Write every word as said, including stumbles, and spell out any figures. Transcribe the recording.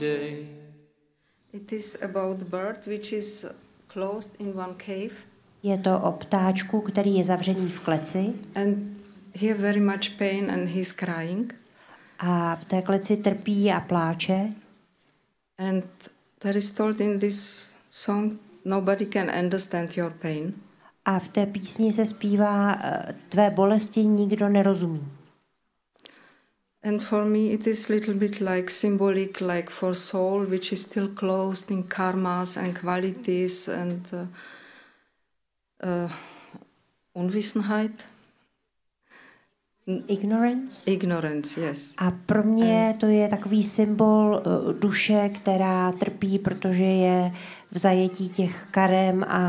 day. It is about bird which is closed in one cave. Je to o ptáčku, který je zavřený v kleci. And he have very much pain and he's crying. A v té kleci trpí a pláče. And there is told in this song, nobody can understand your pain. A v té písni se zpívá, tvé bolesti nikdo nerozumí. And for me it is little bit like symbolic, like for soul, which is still closed in karmas and qualities and uh, uh, Unwissenheit. Ignorance? Ignorance, yes. A pro mě to je takový symbol uh, duše, která trpí, protože je v zajetí těch karem a